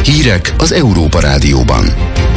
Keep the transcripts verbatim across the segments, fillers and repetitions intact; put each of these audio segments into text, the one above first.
Hírek az Európa Rádióban.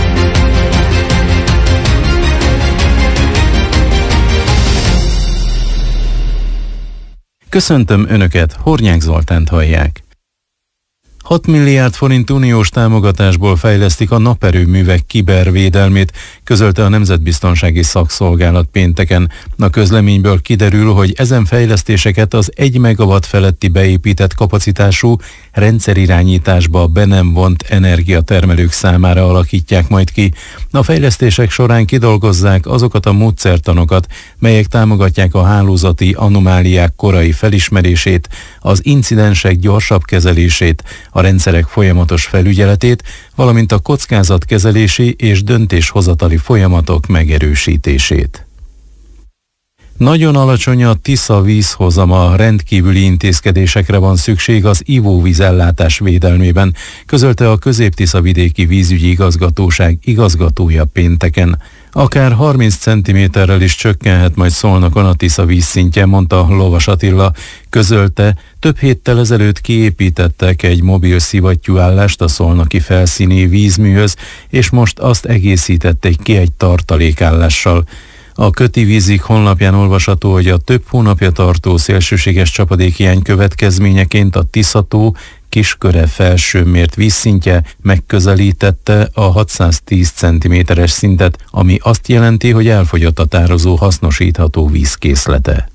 Köszöntöm Önöket, Hornyák Zoltánt hallják. hat milliárd forint uniós támogatásból fejlesztik a naperőművek kibervédelmét, közölte a Nemzetbiztonsági Szakszolgálat pénteken. A közleményből kiderül, hogy ezen fejlesztéseket az egy megawatt feletti beépített kapacitású rendszerirányításba be nem vont energiatermelők számára alakítják majd ki. A fejlesztések során kidolgozzák azokat a módszertanokat, melyek támogatják a hálózati anomáliák korai felismerését, az incidensek gyorsabb kezelését, a rendszerek folyamatos felügyeletét, valamint a kockázatkezelési és döntéshozatali folyamatok megerősítését. Nagyon alacsony a Tisza vízhozama, rendkívüli intézkedésekre van szükség az ivóvízellátás védelmében, közölte a Közép-Tisza-vidéki vízügyi igazgatóság igazgatója pénteken. Akár harminc centiméterrel is csökkenhet majd Szolnokon a Tisza vízszintje, mondta Lovas Attila. Közölte, több héttel ezelőtt kiépítettek egy mobil szivattyúállást a szolnoki felszíni vízműhöz, és most azt egészítették ki egy tartalékállással. A Köti Vízik honlapján olvasható, hogy a több hónapja tartó szélsőséges csapadékhiány következményeként a Tisza-tó Kisköre felsőmért vízszintje megközelítette a hatszáztíz centiméteres szintet, ami azt jelenti, hogy elfogyott a tározó hasznosítható vízkészlete.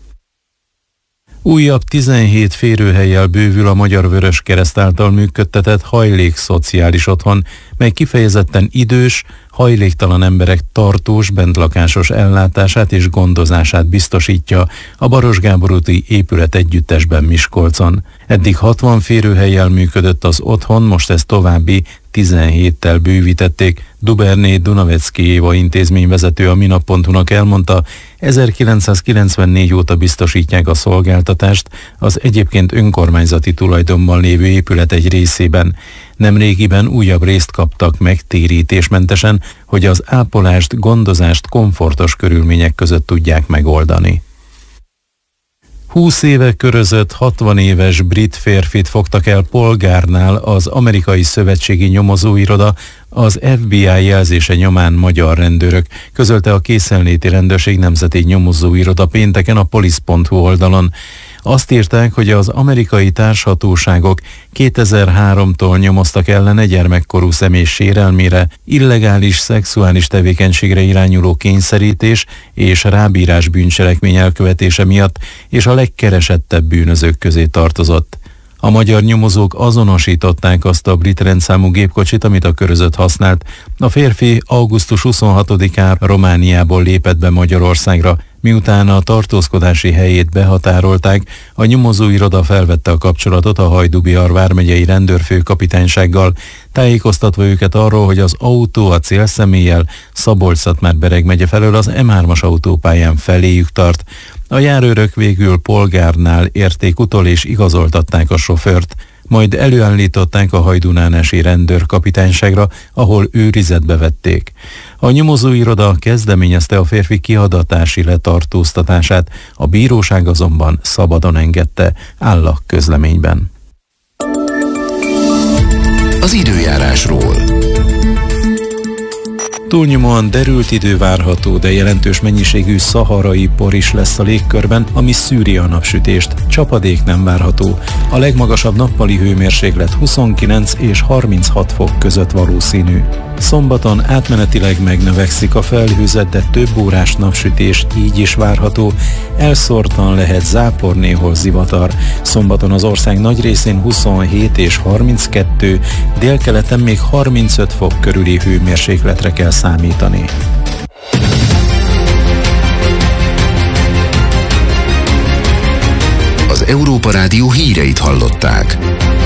Újabb tizenhét férőhellyel bővül a Magyar Vöröskereszt által működtetett hajlékszociális otthon, mely kifejezetten idős, hajléktalan emberek tartós, bentlakásos ellátását és gondozását biztosítja a Baros Gábor úti épület együttesben Miskolcon. Eddig hatvan férőhellyel működött az otthon, most ezt további tizenhéttel bővítették. Duberné Dunavecki Éva intézményvezető a minap pont hu-nak elmondta, ezerkilencszázkilencvennégy óta biztosítják a szolgáltatást az egyébként önkormányzati tulajdonban lévő épület egy részében. Nemrégiben újabb részt kaptak megtérítésmentesen, hogy az ápolást, gondozást komfortos körülmények között tudják megoldani. húsz éve körözött hatvan éves brit férfit fogtak el polgárnál az amerikai szövetségi nyomozóiroda, az ef bé i jelzése nyomán magyar rendőrök, közölte a Készenléti Rendőrség Nemzeti Nyomozóiroda pénteken a polisz pont hu oldalon. Azt írták, hogy az amerikai társhatóságok kétezer-háromtól nyomoztak ellene gyermekkorú személy sérelmére, illegális szexuális tevékenységre irányuló kényszerítés és rábírás bűncselekmény elkövetése miatt, és a legkeresettebb bűnözők közé tartozott. A magyar nyomozók azonosították azt a brit rendszámú gépkocsit, amit a körözött használt. A férfi augusztus huszonhatodikán Romániából lépett be Magyarországra. Miután a tartózkodási helyét behatárolták, a nyomozóiroda felvette a kapcsolatot a Hajdú-Bihar vármegyei rendőrfőkapitánysággal, tájékoztatva őket arról, hogy az autó a célszemélyel Szabolcs-Szatmár-Bereg megye felől az em hármas autópályán feléjük tart. A járőrök végül polgárnál érték utol és igazoltatták a sofőrt, majd előállították a hajdunánási rendőrkapitányságra, ahol őrizetbe vették. A nyomozóiroda kezdeményezte a férfi kihadatási letartóztatását, a bíróság azonban szabadon engedte, áll a közleményben. Az időjárásról. Túlnyomóan derült idő várható, de jelentős mennyiségű szaharai por is lesz a légkörben, ami szűri a napsütést. Csapadék nem várható. A legmagasabb nappali hőmérséklet huszonkilenc és harminchat fok között valószínű. Szombaton átmenetileg megnövekszik a felhőzet, de több órás napsütés így is várható. Elszórtan lehet zápor, néhol zivatar. Szombaton az ország nagy részén huszonhét és harminckettő, délkeleten még harmincöt fok körüli hőmérsékletre kell számítani. Az Európa Rádió híreit hallották.